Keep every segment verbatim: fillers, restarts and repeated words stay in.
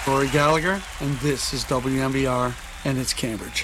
Rory Gallagher, and this is W M B R, and it's Cambridge.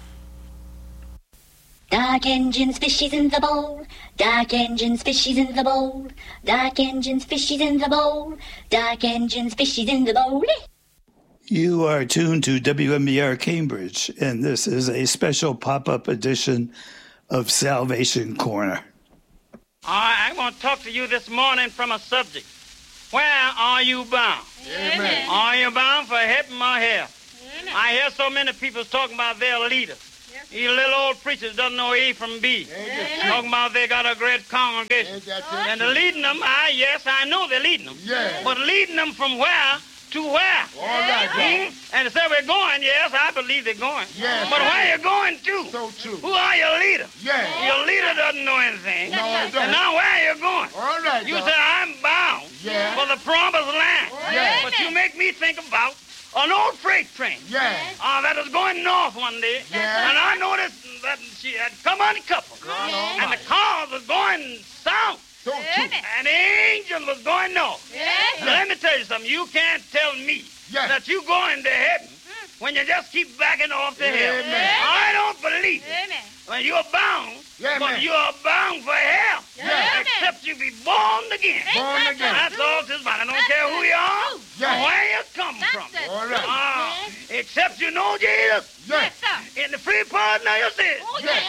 Dark engines, fishies in the bowl. Dark engines, fishies in the bowl. Dark engines, fishies in the bowl. Dark engines, fishies in the bowl. You are tuned to W M B R Cambridge, and this is a special pop-up edition of Salvation Corner. All right, I want to talk to you this morning from a subject. Where are you bound? Amen. Are you bound for heaven or hell? Amen. I hear so many people talking about their leaders. Yes. These little old preachers doesn't know A from B. Amen. Talking about they got a great congregation. And they're leading them, I, yes, I know they're leading them. Yeah. But leading them from where to where? All right, Hmm? And they say we're going, yes, I believe they're going. Yes. But where you going to? So true. Who are your leader? Yeah. Your leader doesn't know anything. No, I And don't. now where are you going? All right, You dog. say, I'm bound Yeah. for the promised land. Yeah. But you make me think about an old freight train Yeah. uh, that was going north one day. Yeah. And I noticed that she had come uncoupled. God And the almighty. cars was going south. So true. And the angel was going north. Yes. Now, let me tell you something. You can't tell me Yes. that you going to heaven when you just keep backing off to hell. Amen. I don't believe it. Amen. When you're bound, Yeah, but man. you are bound for hell. Yeah. Except you be born again. Born again. That's all this about. I don't care who you are Yeah. or where you come That's from. it. All right. Ah, except you know Jesus Yes. sir. in the free pardon of your sins. Oh, yes.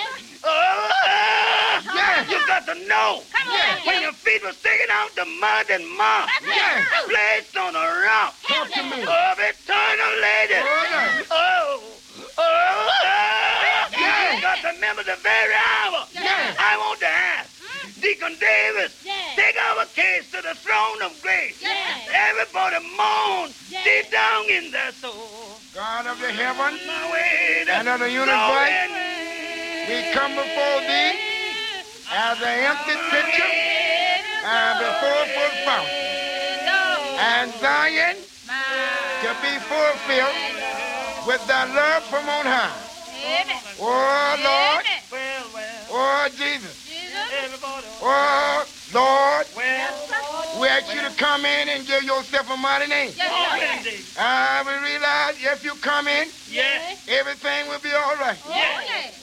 Oh, Yes. you got to know Come on, when yes. your feet were sticking out the mud and mud. Yes. Placed on a rock Talk to me. of eternal lady. All right. Oh, oh, Yes. you got to remember the very hour. Yes. I want to ask Deacon Davis, Yes. take our case to the throne of grace. Yes. Everybody moan Yes. deep down in their soul. God of the heaven My way and of the universe, we come before thee as an empty pitcher and before a full fountain. And Zion to be fulfilled with thy love from on high. Oh, Lord. Well, well, Oh, Jesus. everybody. Oh, Lord. Well, We ask you to come in and give yourself a mighty name. already. I will realize if you come in, Yes. everything will be all right. Yes.